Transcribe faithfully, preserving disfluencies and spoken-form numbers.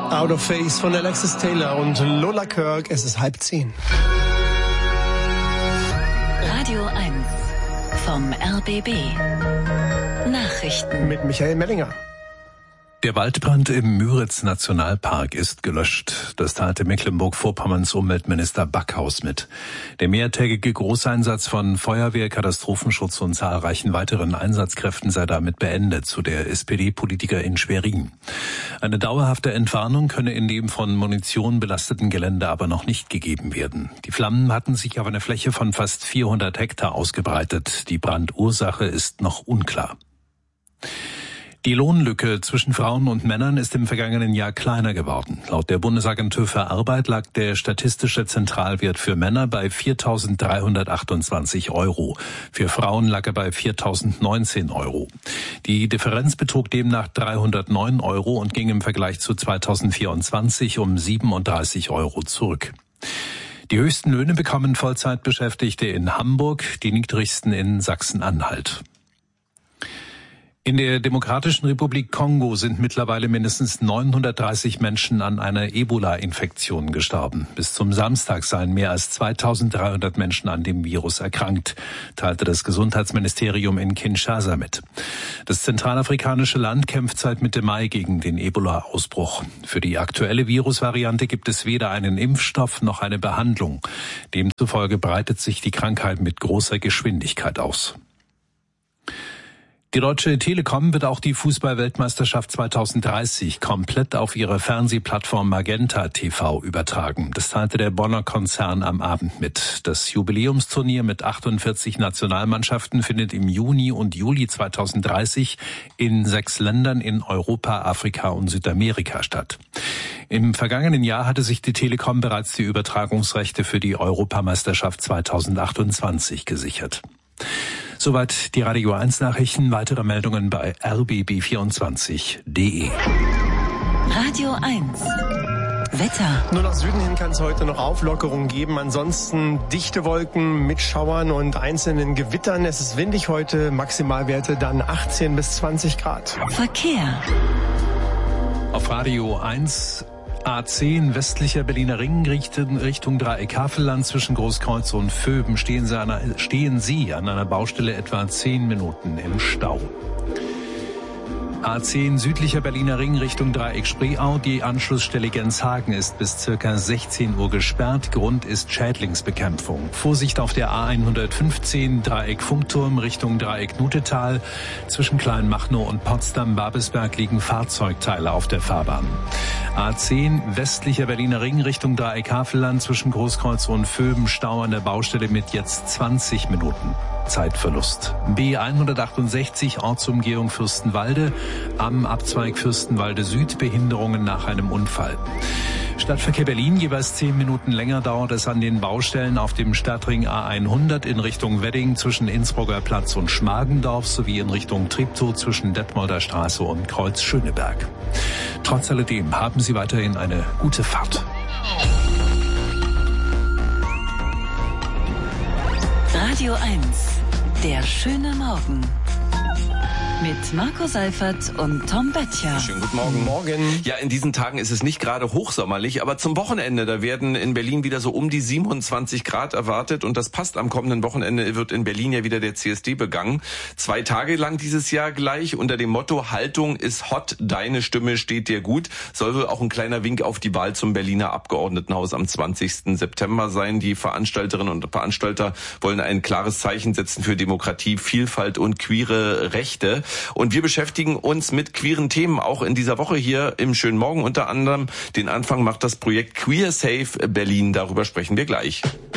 Out of Phase von Alexis Taylor und Lola Kirk. Es ist halb zehn. Radio eins vom R B B. Nachrichten Mit Michael Mellinger. Der Waldbrand im Müritz-Nationalpark ist gelöscht. Das teilte Mecklenburg-Vorpommerns Umweltminister Backhaus mit. Der mehrtägige Großeinsatz von Feuerwehr, Katastrophenschutz und zahlreichen weiteren Einsatzkräften sei damit beendet, so der S P D-Politiker in Schwerin. Eine dauerhafte Entwarnung könne in dem von Munition belasteten Gelände aber noch nicht gegeben werden. Die Flammen hatten sich auf eine Fläche von fast vierhundert Hektar ausgebreitet. Die Brandursache ist noch unklar. Die Lohnlücke zwischen Frauen und Männern ist im vergangenen Jahr kleiner geworden. Laut der Bundesagentur für Arbeit lag der statistische Zentralwert für Männer bei viertausenddreihundertachtundzwanzig Euro. Für Frauen lag er bei viertausendneunzehn Euro. Die Differenz betrug demnach dreihundertneun Euro und ging im Vergleich zu zweitausendvierundzwanzig um siebenunddreißig Euro zurück. Die höchsten Löhne bekommen Vollzeitbeschäftigte in Hamburg, die niedrigsten in Sachsen-Anhalt. In der Demokratischen Republik Kongo sind mittlerweile mindestens neunhundertdreißig Menschen an einer Ebola-Infektion gestorben. Bis zum Samstag seien mehr als zweitausenddreihundert Menschen an dem Virus erkrankt, teilte das Gesundheitsministerium in Kinshasa mit. Das zentralafrikanische Land kämpft seit Mitte Mai gegen den Ebola-Ausbruch. Für die aktuelle Virusvariante gibt es weder einen Impfstoff noch eine Behandlung. Demzufolge breitet sich die Krankheit mit großer Geschwindigkeit aus. Die Deutsche Telekom wird auch die Fußball-Weltmeisterschaft zweitausenddreißig komplett auf ihrer Fernsehplattform Magenta T V übertragen. Das teilte der Bonner Konzern am Abend mit. Das Jubiläumsturnier mit achtundvierzig Nationalmannschaften findet im Juni und Juli zweitausenddreißig in sechs Ländern in Europa, Afrika und Südamerika statt. Im vergangenen Jahr hatte sich die Telekom bereits die Übertragungsrechte für die Europameisterschaft zweitausendachtundzwanzig gesichert. Soweit die Radio eins Nachrichten. Weitere Meldungen bei r b b vierundzwanzig punkt d e. Radio eins. Wetter. Nur nach Süden hin kann es heute noch Auflockerungen geben. Ansonsten dichte Wolken mit Schauern und einzelnen Gewittern. Es ist windig heute. Maximalwerte dann achtzehn bis zwanzig Grad. Verkehr. Auf Radio eins A zehn westlicher Berliner Ring Richtung, Richtung Dreieck Havelland zwischen Großkreuz und Vöben stehen Sie, an einer, stehen Sie an einer Baustelle etwa zehn Minuten im Stau. A zehn südlicher Berliner Ring Richtung Dreieck Spreeau. Die Anschlussstelle Genshagen ist bis circa sechzehn Uhr gesperrt. Grund ist Schädlingsbekämpfung. Vorsicht auf der A hundertfünfzehn Dreieck Funkturm Richtung Dreieck Nutetal. Zwischen Kleinmachnow und Potsdam-Babelsberg liegen Fahrzeugteile auf der Fahrbahn. A zehn westlicher Berliner Ring Richtung Dreieck Havelland zwischen Großkreuz und Vöben. Stau an der Baustelle mit jetzt zwanzig Minuten. Zeitverlust. B hundertachtundsechzig Ortsumgehung Fürstenwalde. Am Abzweig Fürstenwalde Süd Behinderungen nach einem Unfall. Stadtverkehr Berlin, jeweils zehn Minuten länger dauert es an den Baustellen auf dem Stadtring A hundert in Richtung Wedding zwischen Innsbrucker Platz und Schmargendorf sowie in Richtung Treptow zwischen Detmolder Straße und Kreuz Schöneberg. Trotz alledem haben Sie weiterhin eine gute Fahrt. Radio eins. Der schöne Morgen. Mit Marco Seifert und Tom Böttcher. Schönen guten Morgen. Morgen. Ja, in diesen Tagen ist es nicht gerade hochsommerlich, aber zum Wochenende, da werden in Berlin wieder so um die siebenundzwanzig Grad erwartet und das passt. Am kommenden Wochenende wird in Berlin ja wieder der C S D begangen. Zwei Tage lang dieses Jahr gleich unter dem Motto Haltung ist hot, deine Stimme steht dir gut. Soll wohl auch ein kleiner Wink auf die Wahl zum Berliner Abgeordnetenhaus am zwanzigsten September sein. Die Veranstalterinnen und Veranstalter wollen ein klares Zeichen setzen für Demokratie, Vielfalt und queere Rechte. Und wir beschäftigen uns mit queeren Themen auch in dieser Woche hier im Schönen Morgen. Unter anderem den Anfang macht das Projekt Queer Safe Berlin. Darüber sprechen wir gleich.